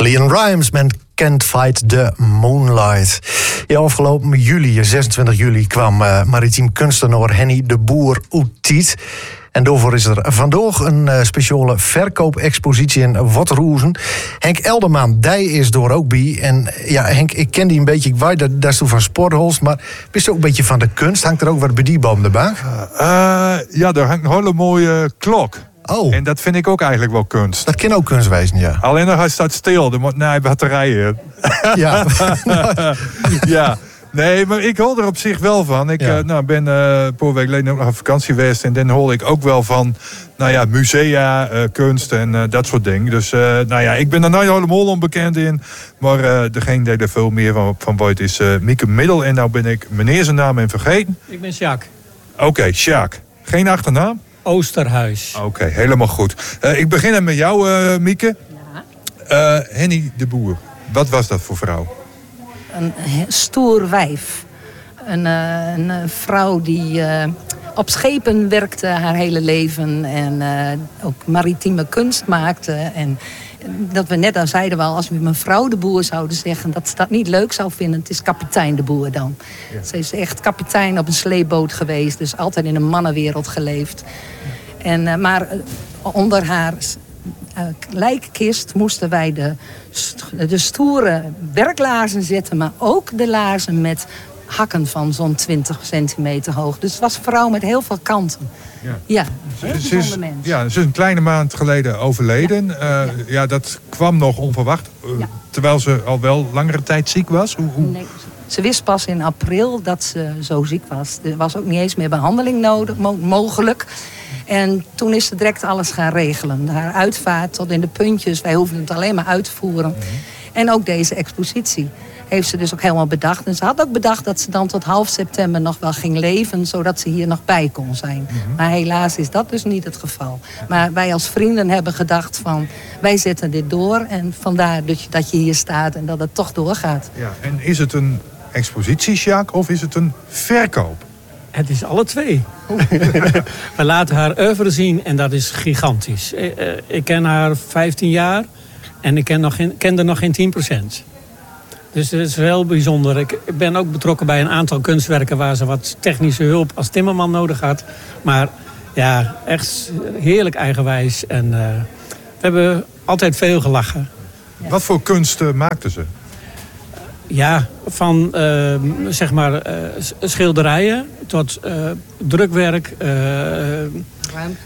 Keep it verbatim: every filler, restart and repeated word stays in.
Leon Rimes met Can't Fight the Moonlight. Ja, afgelopen juli, zesentwintig juli, kwam uh, maritiem kunstenaar Henny de Boer uit Tiet. En daarvoor is er vandaag een uh, speciale verkoopexpositie in Watroezen. Henk Elderman, die is door ook bij. En ja, Henk, ik ken die een beetje. Ik weet dat, dat is toen van Sportholst. Maar bist u ook een beetje van de kunst? Hangt er ook wat bij die boom de bank? Uh, uh, ja, daar hangt een hele mooie klok. Oh. En dat vind ik ook eigenlijk wel kunst. Dat kan ook kunst wezen, ja. Alleen nog hij staat stil. Er moet nee, batterijen. Ja. Ja. Nee, maar ik hou er op zich wel van. Ik ja. uh, nou, ben uh, een paar weken geleden ook nog op vakantie geweest. En dan hoor ik ook wel van nou ja, musea, uh, kunst en uh, dat soort dingen. Dus uh, nou ja, ik ben er nooit helemaal onbekend in. Maar uh, degene die er veel meer van, van weet is uh, Mieke Middel. En nou ben ik meneer zijn naam en vergeten. Ik ben Sjaak. Oké, okay, Sjaak. Geen achternaam? Oosterhuis. Oké, okay, helemaal goed. Uh, ik begin met jou, uh, Mieke. Ja. Uh, Henny de Boer. Wat was dat voor vrouw? Een stoer wijf. Een, uh, een vrouw die uh, op schepen werkte haar hele leven. En uh, ook maritieme kunst maakte. En dat we net al zeiden wel, als we mevrouw de Boer zouden zeggen dat ze dat niet leuk zou vinden, het is kapitein de Boer dan. Ja. Ze is echt kapitein op een sleepboot geweest. Dus altijd in een mannenwereld geleefd. Ja. En, uh, maar uh, onder haar Uh, lijkkist moesten wij de, de stoere werklaarzen zetten, maar ook de laarzen met hakken van zo'n twintig centimeter hoog. Dus het was een vrouw met heel veel kanten. Ja, ja heel ze, is, mens. Ja, ze is een kleine maand geleden overleden. Ja, uh, ja. ja dat kwam nog onverwacht. Uh, ja. Terwijl ze al wel langere tijd ziek was. Hoe, hoe? Nee, ze wist pas in april dat ze zo ziek was. Er was ook niet eens meer behandeling nodig, mo- mogelijk. En toen is ze direct alles gaan regelen. Haar uitvaart tot in de puntjes. Wij hoefden het alleen maar uit te voeren. Mm-hmm. En ook deze expositie heeft ze dus ook helemaal bedacht. En ze had ook bedacht dat ze dan tot half september nog wel ging leven, zodat ze hier nog bij kon zijn. Mm-hmm. Maar helaas is dat dus niet het geval. Maar wij als vrienden hebben gedacht van, wij zetten dit door. En vandaar dat je hier staat en dat het toch doorgaat. Ja, en is het een expositie, Sjaak, of is het een verkoop? Het is alle twee. We laten haar oeuvre zien en dat is gigantisch. Ik ken haar vijftien jaar en ik ken, nog geen, ken er nog geen tien procent. Dus het is heel bijzonder. Ik ben ook betrokken bij een aantal kunstwerken waar ze wat technische hulp als timmerman nodig had. Maar ja, echt heerlijk eigenwijs. En uh, we hebben altijd veel gelachen. Ja. Wat voor kunst uh, maakten ze? Ja, van uh, zeg maar uh, schilderijen tot uh, drukwerk, uh,